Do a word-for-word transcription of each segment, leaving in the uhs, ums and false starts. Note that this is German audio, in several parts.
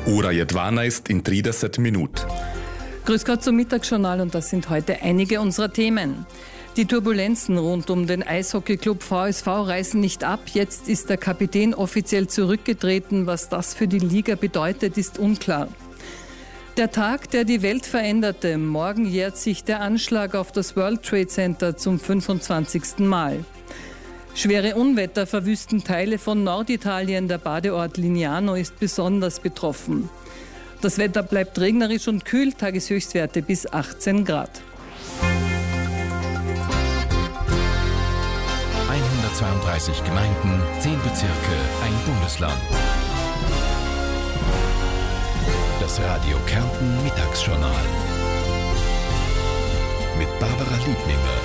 Ura Jedwana ist in trideset minut. Grüß Gott zum Mittagsjournal und das sind heute einige unserer Themen. Die Turbulenzen rund um den Eishockeyclub V S V reißen nicht ab. Jetzt ist der Kapitän offiziell zurückgetreten. Was das für die Liga bedeutet, ist unklar. Der Tag, der die Welt veränderte. Morgen jährt sich der Anschlag auf das World Trade Center zum fünfundzwanzigsten Mal. Schwere Unwetter verwüsten Teile von Norditalien. Der Badeort Lignano ist besonders betroffen. Das Wetter bleibt regnerisch und kühl, Tageshöchstwerte bis achtzehn Grad. hundertzweiunddreißig Gemeinden, zehn Bezirke, ein Bundesland. Das Radio Kärnten Mittagsjournal mit Barbara Liebninger.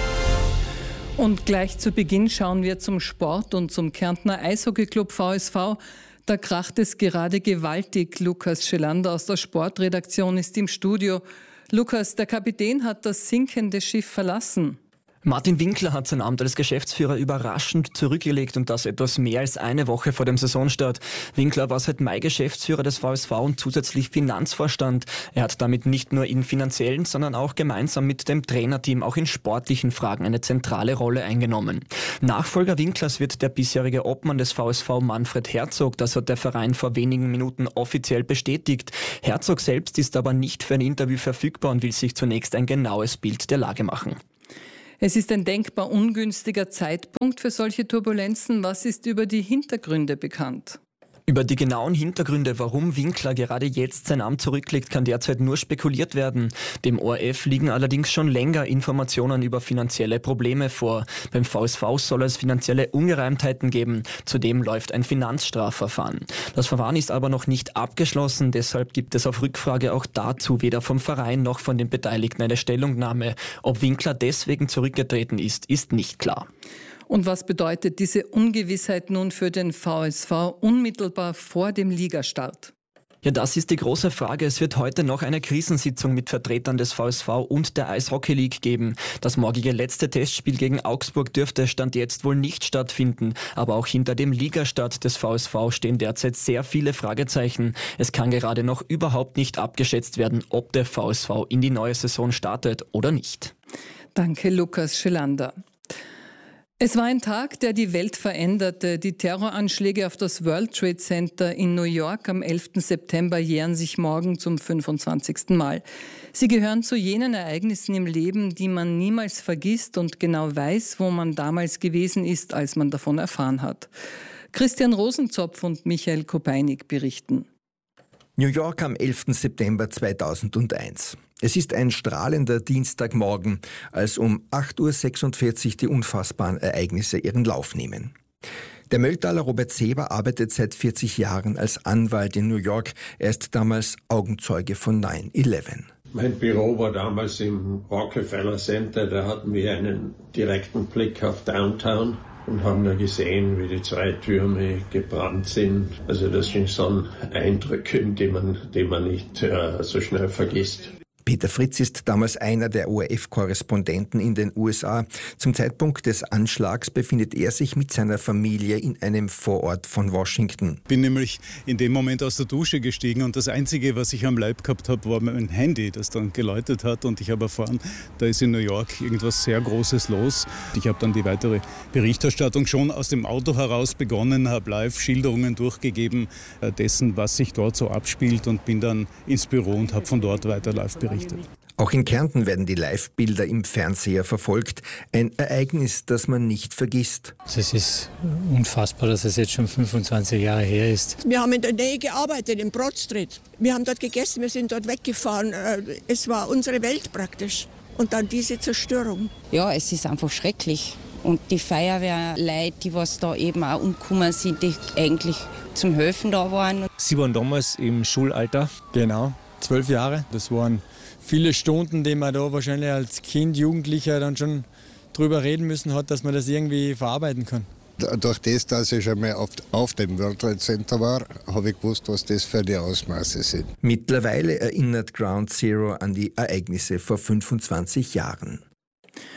Und gleich zu Beginn schauen wir zum Sport und zum Kärntner Eishockeyclub V S V. Da kracht es gerade gewaltig. Lukas Schelander aus der Sportredaktion ist im Studio. Lukas, der Kapitän hat das sinkende Schiff verlassen. Martin Winkler hat sein Amt als Geschäftsführer überraschend zurückgelegt und das etwas mehr als eine Woche vor dem Saisonstart. Winkler war seit Mai Geschäftsführer des V S V und zusätzlich Finanzvorstand. Er hat damit nicht nur in finanziellen, sondern auch gemeinsam mit dem Trainerteam auch in sportlichen Fragen eine zentrale Rolle eingenommen. Nachfolger Winklers wird der bisherige Obmann des V S V Manfred Herzog. Das hat der Verein vor wenigen Minuten offiziell bestätigt. Herzog selbst ist aber nicht für ein Interview verfügbar und will sich zunächst ein genaues Bild der Lage machen. Es ist ein denkbar ungünstiger Zeitpunkt für solche Turbulenzen. Was ist über die Hintergründe bekannt? Über die genauen Hintergründe, warum Winkler gerade jetzt sein Amt zurücklegt, kann derzeit nur spekuliert werden. Dem O R F liegen allerdings schon länger Informationen über finanzielle Probleme vor. Beim V S V soll es finanzielle Ungereimtheiten geben. Zudem läuft ein Finanzstrafverfahren. Das Verfahren ist aber noch nicht abgeschlossen. Deshalb gibt es auf Rückfrage auch dazu weder vom Verein noch von den Beteiligten eine Stellungnahme. Ob Winkler deswegen zurückgetreten ist, ist nicht klar. Und was bedeutet diese Ungewissheit nun für den V S V unmittelbar vor dem Ligastart? Ja, das ist die große Frage. Es wird heute noch eine Krisensitzung mit Vertretern des V S V und der Eishockey League geben. Das morgige letzte Testspiel gegen Augsburg dürfte Stand jetzt wohl nicht stattfinden. Aber auch hinter dem Ligastart des V S V stehen derzeit sehr viele Fragezeichen. Es kann gerade noch überhaupt nicht abgeschätzt werden, ob der V S V in die neue Saison startet oder nicht. Danke, Lukas Schelander. Es war ein Tag, der die Welt veränderte. Die Terroranschläge auf das World Trade Center in New York am elften September jähren sich morgen zum fünfundzwanzigsten Mal. Sie gehören zu jenen Ereignissen im Leben, die man niemals vergisst und genau weiß, wo man damals gewesen ist, als man davon erfahren hat. Christian Rosenzopf und Michael Kopeinig berichten. New York am elften September zweitausendeins. Es ist ein strahlender Dienstagmorgen, als um acht Uhr sechsundvierzig die unfassbaren Ereignisse ihren Lauf nehmen. Der Mölltaler Robert Seber arbeitet seit vierzig Jahren als Anwalt in New York. Er ist damals Augenzeuge von neun elf. Mein Büro war damals im Rockefeller Center. Da hatten wir einen direkten Blick auf Downtown und haben da gesehen, wie die zwei Türme gebrannt sind. Also das sind schon Eindrücke, die man, die man nicht äh, so schnell vergisst. Peter Fritz ist damals einer der O R F-Korrespondenten in den U S A. Zum Zeitpunkt des Anschlags befindet er sich mit seiner Familie in einem Vorort von Washington. Ich bin nämlich in dem Moment aus der Dusche gestiegen und das Einzige, was ich am Leib gehabt habe, war mein Handy, das dann geläutet hat und ich habe erfahren, da ist in New York irgendwas sehr Großes los. Ich habe dann die weitere Berichterstattung schon aus dem Auto heraus begonnen, habe live Schilderungen durchgegeben dessen, was sich dort so abspielt und bin dann ins Büro und habe von dort weiter live berichtet. Auch in Kärnten werden die Live-Bilder im Fernseher verfolgt. Ein Ereignis, das man nicht vergisst. Es ist unfassbar, dass es jetzt schon fünfundzwanzig Jahre her ist. Wir haben in der Nähe gearbeitet, in Broad Street. Wir haben dort gegessen, wir sind dort weggefahren. Es war unsere Welt praktisch. Und dann diese Zerstörung. Ja, es ist einfach schrecklich. Und die Feuerwehrleute, die was da eben auch umgekommen sind, die eigentlich zum Helfen da waren. Sie waren damals im Schulalter. Genau, zwölf Jahre. Das waren viele Stunden, die man da wahrscheinlich als Kind, Jugendlicher dann schon drüber reden müssen hat, dass man das irgendwie verarbeiten kann. Durch das, dass ich schon mal auf, auf dem World Trade Center war, habe ich gewusst, was das für die Ausmaße sind. Mittlerweile erinnert Ground Zero an die Ereignisse vor fünfundzwanzig Jahren.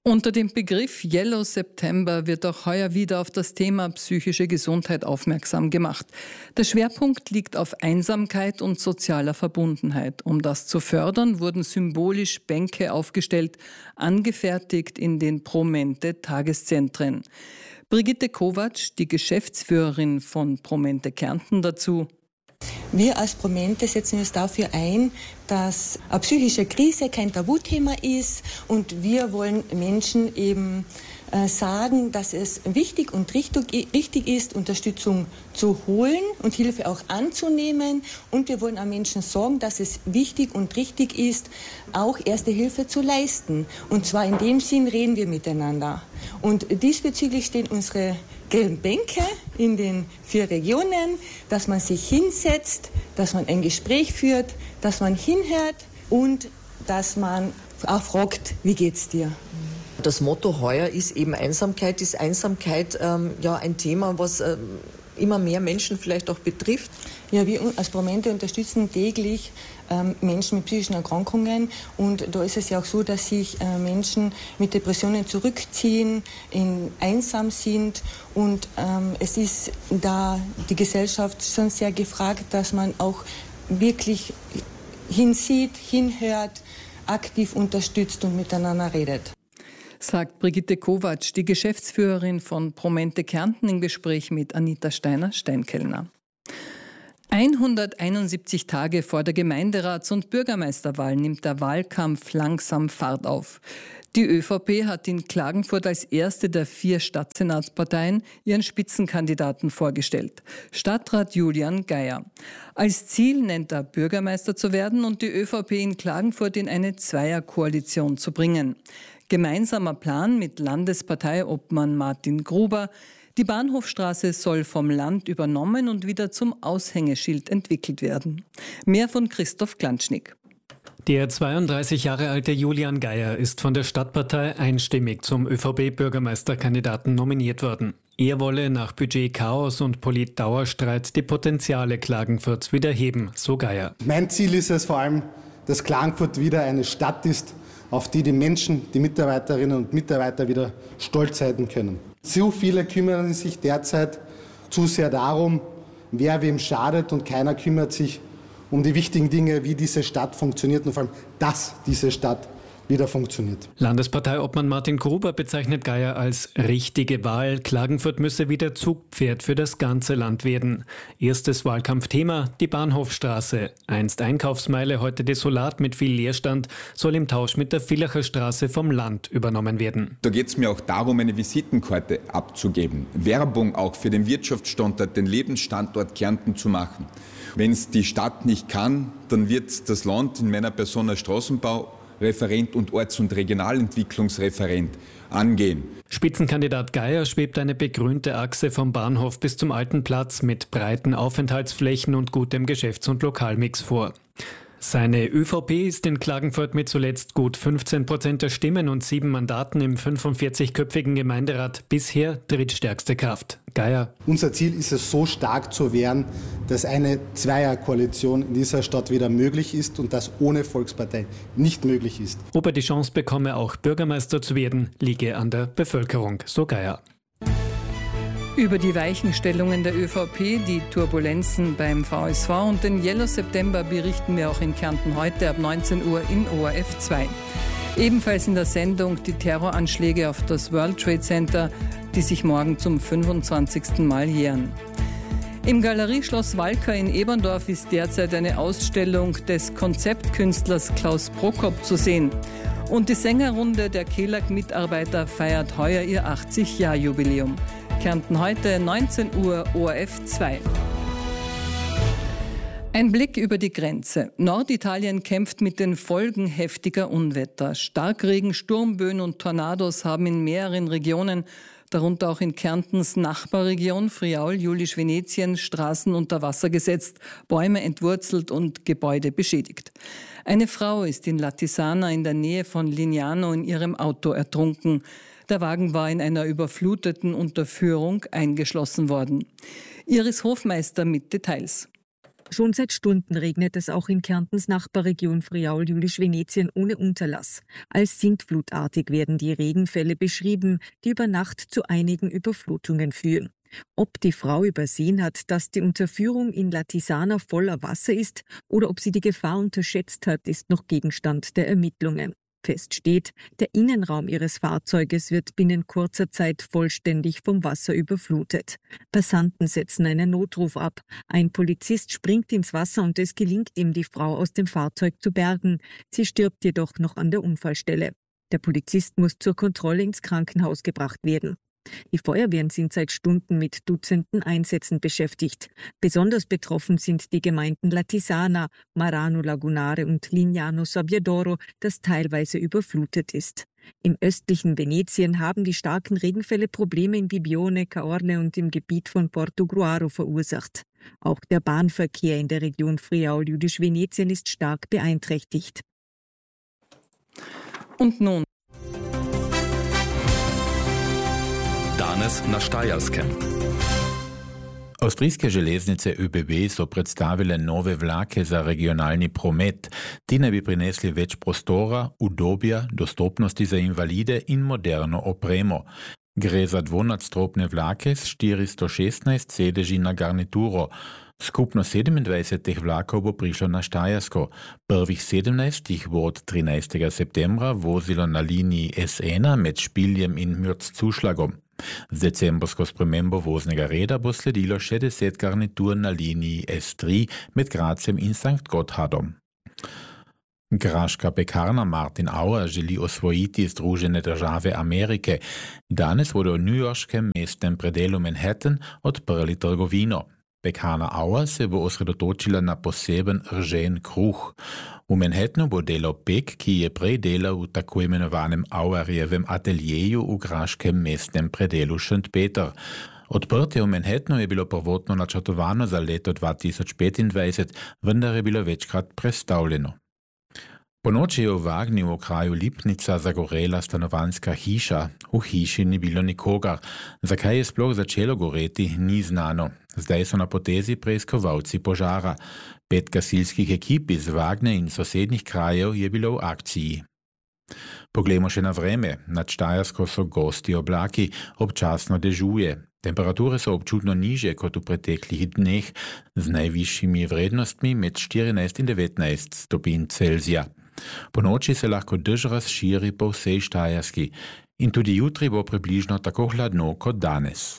Unter dem Begriff Yellow September wird auch heuer wieder auf das Thema psychische Gesundheit aufmerksam gemacht. Der Schwerpunkt liegt auf Einsamkeit und sozialer Verbundenheit. Um das zu fördern, wurden symbolisch Bänke aufgestellt, angefertigt in den Promente-Tageszentren. Brigitte Kovac, die Geschäftsführerin von Promente Kärnten, dazu. Wir als Promente setzen uns dafür ein, dass eine psychische Krise kein Tabuthema ist und wir wollen Menschen eben äh, sagen, dass es wichtig und richtig, richtig ist, Unterstützung zu holen und Hilfe auch anzunehmen, und wir wollen auch Menschen sagen, dass es wichtig und richtig ist, auch erste Hilfe zu leisten, und zwar in dem Sinn reden wir miteinander. Und diesbezüglich stehen unsere gelben Bänke in den vier Regionen, dass man sich hinsetzt, dass man ein Gespräch führt, dass man hinhört und dass man auch fragt, wie geht's dir? Das Motto heuer ist eben Einsamkeit. Ist Einsamkeit ähm, ja ein Thema, was ähm, immer mehr Menschen vielleicht auch betrifft? Ja, wir als Promente unterstützen täglich ähm, Menschen mit psychischen Erkrankungen, und da ist es ja auch so, dass sich äh, Menschen mit Depressionen zurückziehen, in, einsam sind, und ähm, es ist da die Gesellschaft schon sehr gefragt, dass man auch wirklich hinsieht, hinhört, aktiv unterstützt und miteinander redet. Sagt Brigitte Kovac, die Geschäftsführerin von Promente Kärnten, im Gespräch mit Anita Steiner-Steinkellner. hunderteinundsiebzig Tage vor der Gemeinderats- und Bürgermeisterwahl nimmt der Wahlkampf langsam Fahrt auf. Die ÖVP hat in Klagenfurt als erste der vier Stadtsenatsparteien ihren Spitzenkandidaten vorgestellt, Stadtrat Julian Geier. Als Ziel nennt er, Bürgermeister zu werden und die ÖVP in Klagenfurt in eine Zweierkoalition zu bringen. Gemeinsamer Plan mit Landesparteiobmann Martin Gruber: Die Bahnhofstraße soll vom Land übernommen und wieder zum Aushängeschild entwickelt werden. Mehr von Christoph Klanschnick. Der zweiunddreißig Jahre alte Julian Geier ist von der Stadtpartei einstimmig zum ÖVP-Bürgermeisterkandidaten nominiert worden. Er wolle nach Budgetchaos und Polit-Dauerstreit die Potenziale Klagenfurts wieder heben, so Geier. Mein Ziel ist es vor allem, dass Klagenfurt wieder eine Stadt ist, auf die die Menschen, die Mitarbeiterinnen und Mitarbeiter wieder stolz sein können. Zu viele kümmern sich derzeit zu sehr darum, wer wem schadet, und keiner kümmert sich um die wichtigen Dinge, wie diese Stadt funktioniert und vor allem, dass diese Stadt wieder funktioniert. Landesparteiobmann Martin Gruber bezeichnet Geier als richtige Wahl. Klagenfurt müsse wieder Zugpferd für das ganze Land werden. Erstes Wahlkampfthema: die Bahnhofstraße. Einst Einkaufsmeile, heute desolat mit viel Leerstand, soll im Tausch mit der Villacher Straße vom Land übernommen werden. Da geht es mir auch darum, eine Visitenkarte abzugeben, Werbung auch für den Wirtschaftsstandort, den Lebensstandort Kärnten zu machen. Wenn es die Stadt nicht kann, dann wird das Land in meiner Person als Straßenbaureferent und Orts- und Regionalentwicklungsreferent angehen. Spitzenkandidat Geier schwebt eine begrünte Achse vom Bahnhof bis zum Alten Platz mit breiten Aufenthaltsflächen und gutem Geschäfts- und Lokalmix vor. Seine ÖVP ist in Klagenfurt mit zuletzt gut fünfzehn Prozent der Stimmen und sieben Mandaten im fünfundvierzigköpfigen Gemeinderat bisher drittstärkste Kraft. Geier. Unser Ziel ist es, so stark zu werden, dass eine Zweierkoalition in dieser Stadt wieder möglich ist und das ohne Volkspartei nicht möglich ist. Ob er die Chance bekomme, auch Bürgermeister zu werden, liege an der Bevölkerung, so Geier. Über die Weichenstellungen der ÖVP, die Turbulenzen beim V S V und den Yellow September berichten wir auch in Kärnten heute ab neunzehn Uhr in O R F zwei. Ebenfalls in der Sendung die Terroranschläge auf das World Trade Center, die sich morgen zum fünfundzwanzigsten Mal jähren. Im Galerieschloss Walker in Eberndorf ist derzeit eine Ausstellung des Konzeptkünstlers Klaus Prokop zu sehen. Und die Sängerrunde der Kelag-Mitarbeiter feiert heuer ihr achtzig-Jahr-Jubiläum. Kärnten heute, neunzehn Uhr, O R F zwei. Ein Blick über die Grenze. Norditalien kämpft mit den Folgen heftiger Unwetter. Starkregen, Sturmböen und Tornados haben in mehreren Regionen, darunter auch in Kärntens Nachbarregion Friaul, Jülich-Venetien, Straßen unter Wasser gesetzt, Bäume entwurzelt und Gebäude beschädigt. Eine Frau ist in Latisana in der Nähe von Lignano in ihrem Auto ertrunken. Der Wagen war in einer überfluteten Unterführung eingeschlossen worden. Iris Hofmeister mit Details. Schon seit Stunden regnet es auch in Kärntens Nachbarregion Friaul-Jülich-Venetien ohne Unterlass. Als sintflutartig werden die Regenfälle beschrieben, die über Nacht zu einigen Überflutungen führen. Ob die Frau übersehen hat, dass die Unterführung in Latisana voller Wasser ist oder ob sie die Gefahr unterschätzt hat, ist noch Gegenstand der Ermittlungen. Fest steht, der Innenraum ihres Fahrzeuges wird binnen kurzer Zeit vollständig vom Wasser überflutet. Passanten setzen einen Notruf ab. Ein Polizist springt ins Wasser und es gelingt ihm, die Frau aus dem Fahrzeug zu bergen. Sie stirbt jedoch noch an der Unfallstelle. Der Polizist muss zur Kontrolle ins Krankenhaus gebracht werden. Die Feuerwehren sind seit Stunden mit Dutzenden Einsätzen beschäftigt. Besonders betroffen sind die Gemeinden Latisana, Marano Lagunare und Lignano Sabbiadoro, das teilweise überflutet ist. Im östlichen Venetien haben die starken Regenfälle Probleme in Bibione, Caorle und im Gebiet von Portogruaro verursacht. Auch der Bahnverkehr in der Region Friaul-Jülich-Venetien ist stark beeinträchtigt. Und nun Danes na Štajerskem. Avstrijske železnice Ö B B so predstavile nove vlake za regionalni promet. Ti naj bi prinesli več prostora, udobja, dostopnosti za invalide in moderno opremo. Gre za dvonadstropne vlake s štiristo šestnajst sedeži na garnituro. Skupno sedemindvajset teh vlakov bo prišlo na Štajersko. Prvih sedemnajst jih bo od trinajstega septembra vozilo na liniji S ena med Špiljem in Mürc-Zušlagom. Z decembrsko spremembo voznega reda bo sledilo še deset garnitur na liniji S tri med Grazem in Sankt Gotthardom. Graška pekarna Martin Auer želi osvojiti Združene države Amerike. Danes bodo v newyorškem mestnem predelu Manhattan odprli trgovino. Pekarna Auer se bo osredotočila na poseben ržen kruh. V Manhattanu bo delal pek, ki je prej delal v tako imenovanem Auerjevem ateljeju v graškem mestnem predelu Šentpeter. Odprtje v Manhattanu je bilo prvotno načrtovano za leto dva tisoč petindvajset, vendar je bilo večkrat prestavljeno. Po noči je v Vagni v kraju Lipnica zagorela stanovanjska hiša. V hiši ni bilo nikogar. Zakaj je sploh začelo goreti, ni znano. Zdaj so na potezi preiskovalci požara. Pet gasilskih ekip iz Vagne in sosednjih krajev je bilo v akciji. Poglejmo še na vreme. Nad Štajersko so gosti oblaki, občasno dežuje. Temperature so občutno nižje kot v preteklih dneh, z najvišjimi vrednostmi med štirinajst in devetnajst stopinj Celzija. Po noči se lahko dež razširi po vsej Štajerski in tudi jutri bo približno tako hladno kot danes.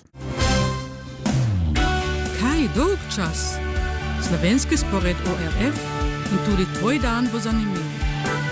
Kaj dolg čas? Slovenski spored O R F in tudi tvoj dan bo zanimiv.